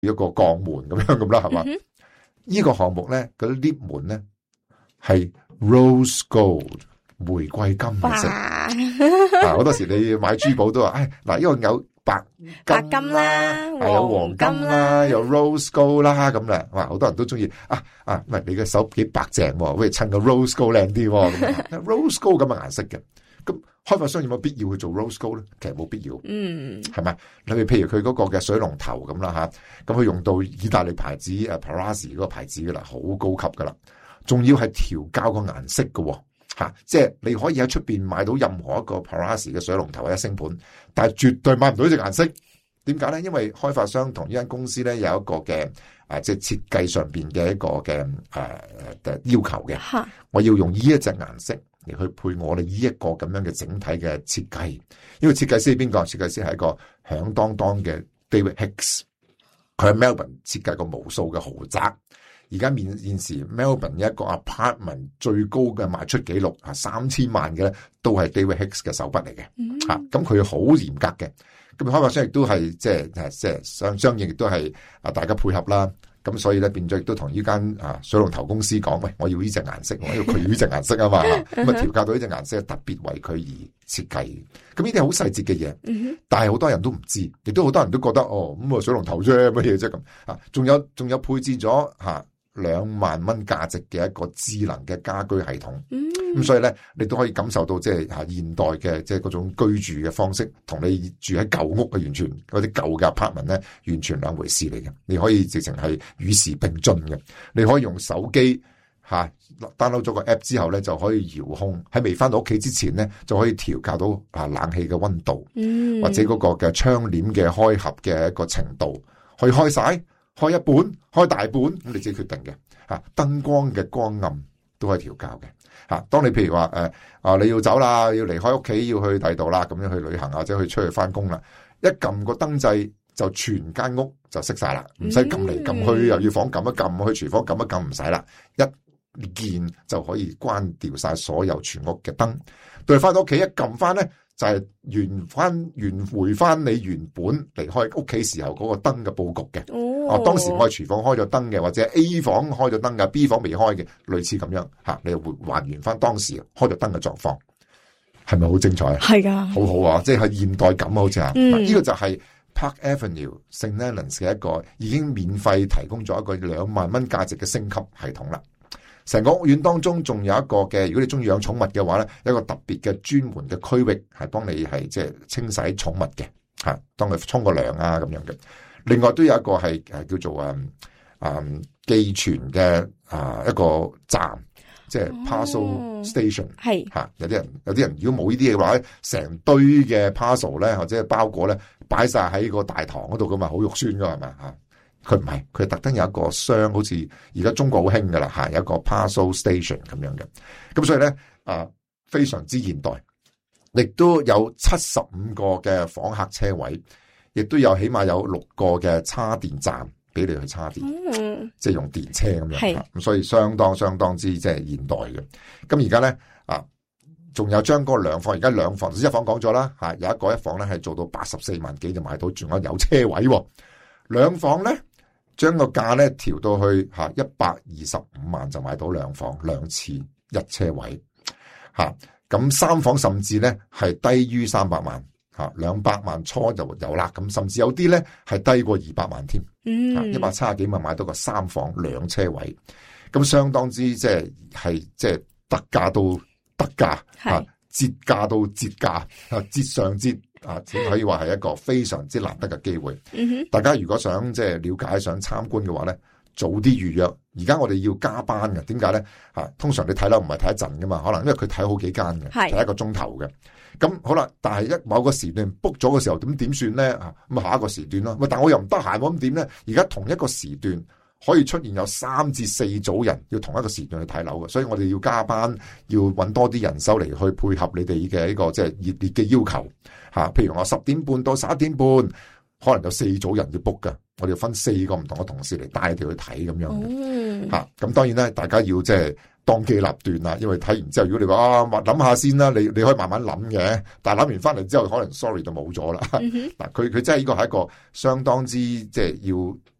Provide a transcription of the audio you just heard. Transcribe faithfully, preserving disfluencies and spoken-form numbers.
一個鋼門咁樣咁啦，係嘛？呢、嗯、個項目咧，嗰啲 lift 門咧係 rose gold 玫瑰金嘅色。啊，好多時你買珠寶都話，唉，嗱，呢個有白金金啦， 有黃金啦，有 rose gold 啦，咁咧，哇，好多人都中意啊啊，唔係你嘅手幾白淨，喂，襯個 rose gold 靚啲，rose gold 咁嘅顏色嘅，咁開發商有冇必要去做 rose gold 咧？其實冇必要，嗯，係咪？例如譬如佢嗰個嘅水龍頭咁啦吓，咁佢用到意大利牌子誒 Parazzi 嗰個牌子噶啦，好高級噶啦，仲要係調校個顏色嘅。吓、啊，即係你可以喺出邊買到任何一個 Parazzi 嘅水龍頭或者星盤，但係絕對買唔到呢隻顏色。點解咧？因為開發商同呢間公司咧有一個嘅誒、啊，即係設計上邊嘅一個嘅誒誒要求嘅。我要用呢一隻顏色嚟去配我哋呢一個咁樣嘅整體嘅設計。呢個設計師係邊個？設計師係一個響當當嘅 David Hicks， 佢喺 Melbourne 設計過無數嘅豪宅。而家面現時 Melbourne 一個 apartment 最高嘅賣出紀錄啊三千萬嘅咧，都係 David Hicks 嘅手筆嚟嘅。吓，咁佢好嚴格嘅。咁開發商亦都係即係誒即係相相應亦都係啊大家配合啦。咁所以咧變咗亦都同呢間啊水龍頭公司講，喂，我要呢隻顏色，我要佢呢隻顏色啊嘛。咁啊調校到呢隻顏色特別為佢而設計。咁呢啲係好細節嘅嘢，但係好多人都唔知，亦都好多人都覺得哦咁啊水龍頭啫，乜嘢啫咁啊？仲有仲有配置咗吓。兩萬蚊價值嘅一個智能嘅家居系統，咁、嗯、所以咧，你都可以感受到即係吓現代嘅即係嗰種居住嘅方式，同你住喺舊屋嘅完全嗰啲舊嘅 apartment 咧，完全兩回事嚟嘅。你可以直情係與時並進嘅，你可以用手機吓 download 咗個 app 之後咧，就可以遙控喺未翻到屋企之前咧，就可以調校到啊冷氣嘅溫度，嗯、或者嗰個嘅窗簾嘅開合嘅一個程度，可以開晒。開一半，開大半，咁你自己決定嘅吓。燈光嘅光暗都可以調校嘅吓。當你譬如話誒啊，你要走啦，要離開屋企，要去第二度啦，咁樣去旅行或者去出去翻工啦，一撳個燈掣就全間屋就熄晒啦，唔使撳嚟撳去，又要房撳一撳，去廚房撳一撳，唔使啦，一鍵就可以關掉晒所有全屋嘅燈。到你翻到屋企一撳翻咧，就係原翻原回翻你原本離開屋企時候嗰個燈嘅佈局嘅。哦，當時我係廚房開咗燈嘅，或者 A 房開咗燈嘅 ，B 房未開嘅，類似咁樣吓，你又還原翻當時開咗燈嘅狀況，係咪好精彩？ 係噶， 好好啊，即係現代感好似啊。嗯，呢個就係 Park Avenue Saint Leonards 嘅一個已經免費提供咗一個兩萬蚊價值嘅升級系統啦。成個屋苑當中仲有一個嘅，如果你中意養寵物嘅話咧，有一個特別嘅專門嘅區域係幫你係即係清洗寵物嘅吓，當佢沖個涼啊咁樣嘅。另外都有一個係誒叫做誒誒寄存嘅啊一個站，即係 parcel station 係吓、哦。有啲人有啲人如果冇呢啲嘢嘅話咧，成堆嘅 parcel 咧或者包裹咧擺晒喺個大堂嗰度噶嘛，好肉酸噶係咪吓？佢唔係，佢特登有一個箱，好似而家中國好興噶啦吓，有一個 parcel station 咁樣嘅。咁所以咧啊，非常之現代，亦都有七十五個嘅訪客車位，亦都有起碼有六個嘅叉電站俾你去叉電，嗯、即係用電車咁樣。咁所以相當相當之即係現代嘅。咁而家咧啊，仲有將嗰兩房，而家兩房一房講咗啦吓，有一個一房咧係做到八十四萬幾就買到，仲有有車位。兩房咧。將個價咧調到去吓一百二十五萬就買到兩房兩次一車位吓，咁三房甚至咧係低於三百萬吓，兩百萬初就有啦，咁甚至有啲咧係低過二百萬添，嗯，一百七十幾萬買到個三房兩車位，咁相當之即係係即係特價到特價吓，折價到折價啊，折上折。啊，只可以話係一個非常之難得嘅機會。Mm-hmm. 大家如果想即係了解、想參觀嘅話咧，早啲預約。而家我哋要加班嘅，點解咧？啊，通常你睇樓唔係睇一陣噶嘛，可能因為佢睇好幾間嘅，睇一個鐘頭嘅。咁好啦，但係一某個時段 book 咗嘅時候，點點算咧？啊，咁啊下一個時段咯。喂，但我又唔得閒，咁點咧？而家同一個時段可以出現有三至四組人要同一個時段去睇樓嘅，所以我哋要加班，要揾多啲人手嚟去配合你哋嘅呢個即係熱烈嘅要求。吓，譬如我十點半到十一點半，可能有四組人要 book 噶，我哋要分四個唔同嘅同事嚟帶佢去睇咁樣嘅。吓、嗯，咁當然咧，大家要即係當機立斷啦，因為睇完之後，如果你話啊，諗下先啦，你你可以慢慢諗嘅，但係諗完翻嚟之後，可能 sorry 就冇咗啦。嗱、嗯，佢佢真係呢個係一個相當之即係要